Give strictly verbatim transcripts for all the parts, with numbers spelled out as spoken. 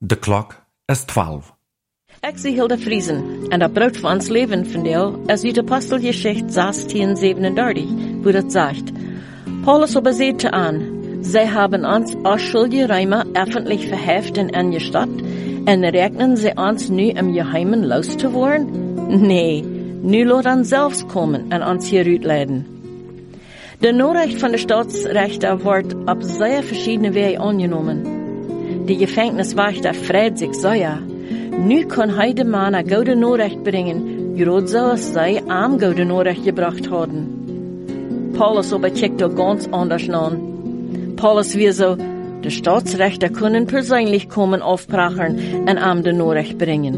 De klok is twaalf. Ik zie Hilda Friesen en dat brood van ons leven vandeel als uit Apostelgeschichte zestien zevenendertig, wo dat sagt, Paulus aber sagte an, sie haben uns als schuldige Römer öffentlich verheft und angestappt und rechnen sie uns nu im Geheimen loszuwerden? Nee, nu laat uns selbst kommen und uns hier uitleiden. De Nachricht von der Staatsrechter wird auf sehr verschiedene Wege angenommen. Die Gefängniswächter freut sich sehr. Nu kann heute Mann eine gute Nachricht bringen, gerade so als sie am gute Nachricht gebracht haben. Paulus aber checkt da ganz anders an. Paulus wie so, die Staatsrechter können persönlich kommen aufbrachen und am die Nachricht bringen.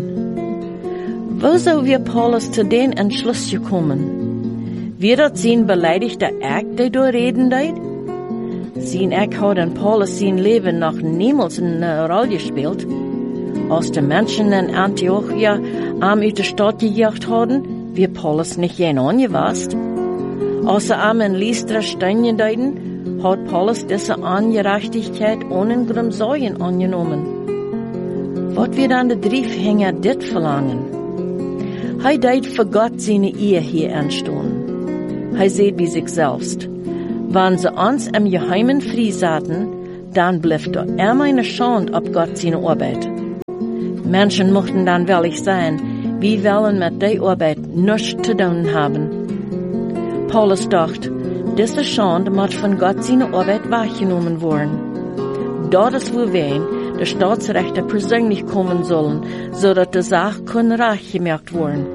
Wo soll wir Paulus zu den Entschluss gekommen? Wird das sein beleidigter Eck, der da reden deit? Sein Eck hat in Paulus sein Leben noch niemals eine Rolle gespielt. Als die Menschen in Antiochia am uit der Stadt gejagt haben, wie Paulus nicht jen angewasst. Als er am in Lystra stehen deuten, hat Paulus diese Ungerechtigkeit ohne Grumsäuen angenommen. Was wird an der Driefhänger dit verlangen? Hij deit für Gott seine Ehe hier anstehen. Hij seht wie sich selbst. Wenn sie uns im Geheimen friesaten, dann bleibt doch immer eine Schande ab Gott seine Arbeit. Menschen mochten dann willig sein, wie wollen mit der Arbeit nichts zu tun haben. Paulus dachte, diese Schande muss von Gott seine Arbeit wahrgenommen werden. Dort ist wo wen, die Staatsrechter persönlich kommen sollen, so dass die Sache kann recht gemerkt werden.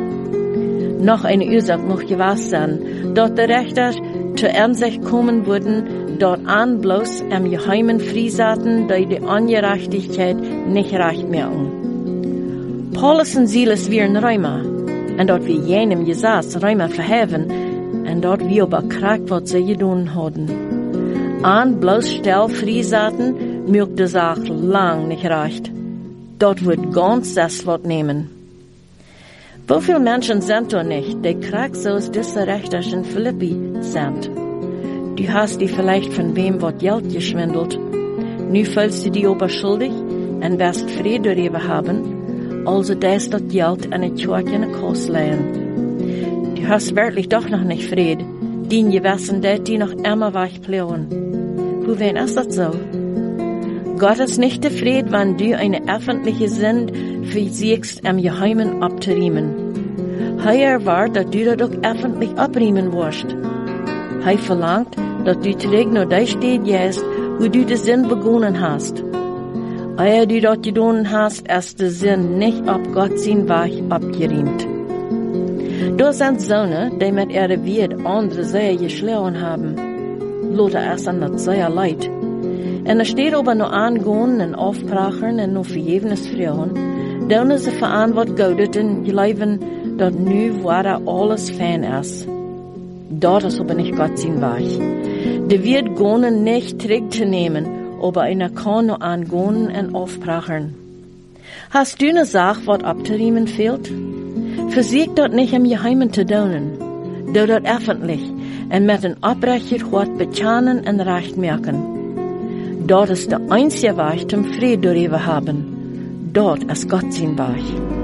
Noch eine Ursache muss gewiss sein, dass die Richter zur Einsicht kommen würden, dort an bloß im Geheimen friesaten, die die Ungerechtigkeit nicht recht merken. Paulus und Silas wären Römer, und dort wie jenem Gesetz Römer verheven, und dort wie aber kragt, was sie getan hatten. An bloß still friesaten, mögt die Sache lang nicht recht. Dort wird ganz das Wort nehmen. Wie viele Menschen sind da nicht, die kragt so aus dieser Rechter in Philippi sind? Du hast die vielleicht von wem was Geld geschwindelt. Nu fühlst du dich aber schuldig und wirst Friede darüber haben, also das das Geld an die Kirche in die Kost leihen. Du hast wirklich doch noch nicht Friede, den Gewissen, der die noch immer wegplauen. Wo wen ist das so? Gott ist nicht zufrieden, wenn du eine öffentliche Sünde versuchst, im Geheimen abzuriemen. Er erwartet, dass du das auch öffentlich abriemen wirst. Er verlangt, dass du träg nur da steht jetzt, wo du die Sinn begonnen hast. Ehe du das getan hast, ist der Sinn nicht ab Gott sein Weg abgeriemt. Da sind Söhne, die mit ihrer Wied andere sehr geschlagen haben. Lothar ist an das sehr leid. Und es steht aber nur angehen und aufbrachen und nur vergebnis fragen, dann sie verantwortet Gott und glauben, dass nu war alles fein ist. Dort ist aber nicht Gott sein Weg. Der wird gehen nicht zurückzunehmen, aber einer kann nur angehen und aufbrachen. Hast du eine Sache, was abzuriemen fehlt? Versuch dort nicht im Geheimen zu tun. Du dort öffentlich und mit einem abbrecher Wort bekennen und recht merken. Dort ist der einzige Weg zum Frieden darüber haben. Dort ist Gott sein Weg.